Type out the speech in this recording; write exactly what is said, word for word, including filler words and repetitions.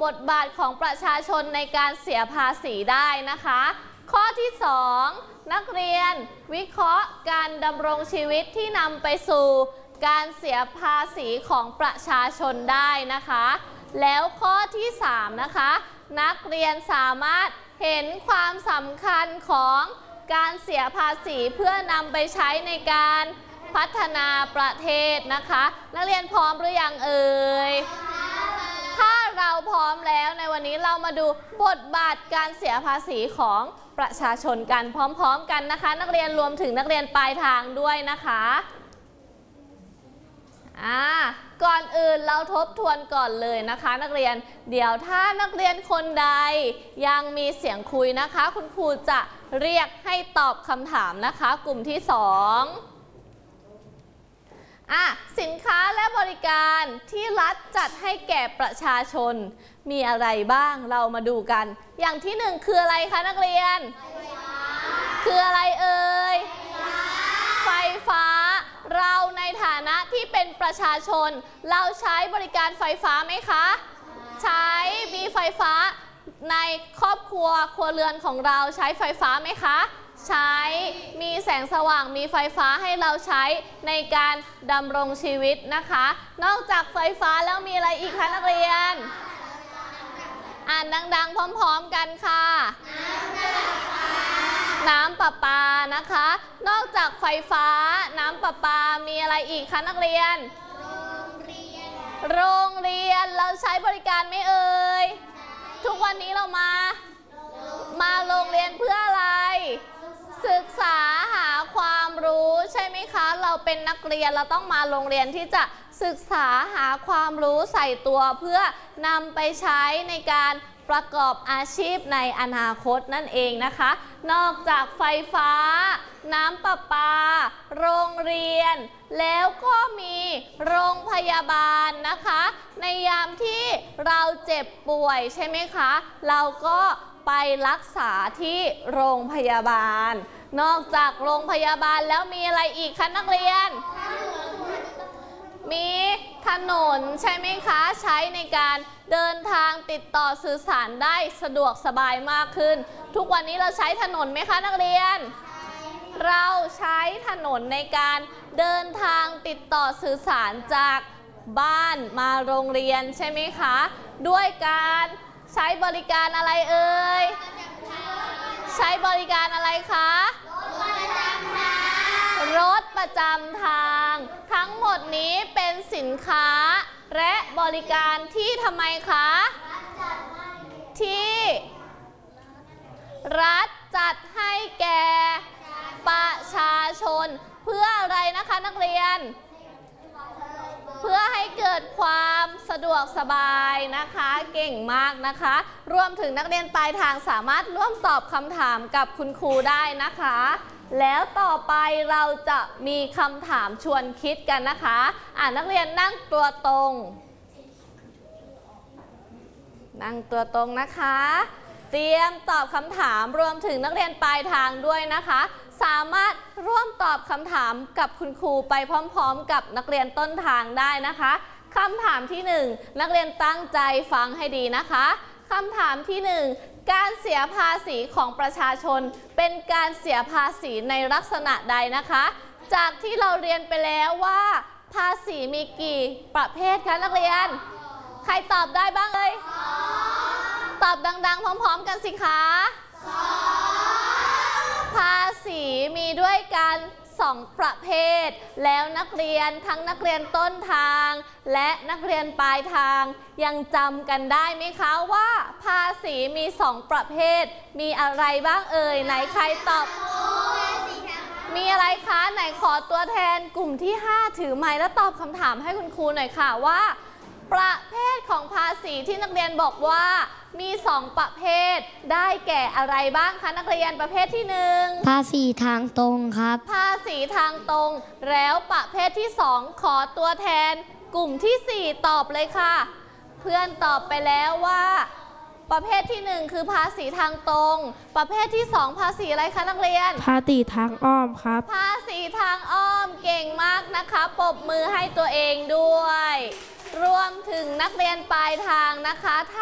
บทบาทของประชาชนในการเสียภาษีได้นะคะข้อที่สองนักเรียนวิเคราะห์การดำรงชีวิตที่นำไปสู่การเสียภาษีของประชาชนได้นะคะแล้วข้อที่สามนะคะนักเรียนสามารถเห็นความสำคัญของการเสียภาษีเพื่อนำไปใช้ในการพัฒนาประเทศนะคะนักเรียนพร้อมหรือยังเอ่ยถ้าเราพร้อมแล้วในวันนี้เรามาดูบทบาทการเสียภาษีของประชาชนกันพร้อมๆกันนะคะนักเรียนรวมถึงนักเรียนปลายทางด้วยนะคะอ่าก่อนอื่นเราทบทวนก่อนเลยนะคะนักเรียนเดี๋ยวถ้านักเรียนคนใดยังมีเสียงคุยนะคะคุณครูจะเรียกให้ตอบคำถามนะคะกลุ่มที่สองอ่ะสินค้าและบริการที่รัฐจัดให้แก่ประชาชนมีอะไรบ้างเรามาดูกันอย่างที่หนึ่งคืออะไรคะนักเรียนคืออะไรเอ่ยไฟฟ้าเราในฐานะที่เป็นประชาชนเราใช้บริการไฟฟ้าไหมคะใช้มีไฟฟ้าในครอบครัวครัวเรือนของเราใช้ไฟฟ้าไหมคะใช้มีแสงสว่างมีไฟฟ้าให้เราใช้ในการดำรงชีวิตนะคะนอกจากไฟฟ้าแล้วมีอะไรอีกคะนักเรียนอ่านดังๆพร้อมๆกันค่ะน้ำประปานะคะนอกจากไฟฟ้าน้ำประปามีอะไรอีกคะนักเรียนโรงเรียนเราใช้บริการไหมเอ่ยทุกวันนี้เรามามาโรงเรียนเพื่ออะไรศึกษาหาความรู้ใช่ไหมคะเราเป็นนักเรียนเราต้องมาโรงเรียนที่จะศึกษาหาความรู้ใส่ตัวเพื่อนำไปใช้ในการประกอบอาชีพในอนาคตนั่นเองนะคะนอกจากไฟฟ้าน้ำประปาโรงเรียนแล้วก็มีโรงพยาบาลนะคะในยามที่เราเจ็บป่วยใช่ไหมคะเราก็ไปรักษาที่โรงพยาบาลนอกจากโรงพยาบาลแล้วมีอะไรอีกคะนักเรียนมีถนนใช่ไหมคะใช้ในการเดินทางติดต่อสื่อสารได้สะดวกสบายมากขึ้นทุกวันนี้เราใช้ถนนไหมคะนักเรียนเราใช้ถนนในการเดินทางติดต่อสื่อสารจากบ้านมาโรงเรียนใช่ไหมคะด้วยการใช้บริการอะไรเอ่ยใช้บริการอะไรคะรถประจำทางทั้งหมดนี้เป็นสินค้าและบริการที่ทำไมคะที่รัฐจัดให้แก่ประชาชนเพื่ออะไรนะคะนักเรียนเพื่อให้เกิดความสะดวกสบายนะคะเก่งมากนะคะรวมถึงนักเรียนปลายทางสามารถร่วมตอบคำถามกับคุณครูได้นะคะแล้วต่อไปเราจะมีคำถามชวนคิดกันนะคะอ่านักเรียนนั่งตัวตรงนั่งตัวตรงนะคะเตรียมตอบคำถามรวมถึงนักเรียนปลายทางด้วยนะคะสามารถร่วมตอบคำถามกับคุณครูไปพร้อมๆกับนักเรียนต้นทางได้นะคะคำถามที่หนึ่งนักเรียนตั้งใจฟังให้ดีนะคะคำถามที่หนึ่งการเสียภาษีของประชาชนเป็นการเสียภาษีในลักษณะใดนะคะจากที่เราเรียนไปแล้วว่าภาษีมีกี่ประเภทคะนักเรียนใครตอบได้บ้างเลยตอบดังๆพร้อมๆกันสิคะภาษีมีด้วยกันสองประเภทแล้วนักเรียนทั้งนักเรียนต้นทางและนักเรียนปลายทางยังจำกันได้ไหมคะว่าภาษีมีสองประเภทมีอะไรบ้างเอ่ยไหนใครตอบมีอะไรคะไหนขอตัวแทนกลุ่มที่ห้าถือไมค์แล้วตอบคำถามให้คุณครูหน่อยค่ะว่าประเภทของภาษีที่นักเรียนบอกว่ามีสองประเภทได้แก่อะไรบ้างคะนักเรียนประเภทที่หนึ่งภาษีทางตรงครับภาษีทางตรงแล้วประเภทที่สองขอตัวแทนกลุ่มที่สี่ตอบเลยค่ะเพื่อนตอบไปแล้วว่าประเภทที่หนึ่งคือภาษีทางตรงประเภทที่สองภาษีอะไรคะนักเรียนภาษีทางอ้อมครับภาษีทางอ้อมเก่งมากนะคะปรบมือให้ตัวเองด้วยรวมถึงนักเรียนปลายทางนะคะ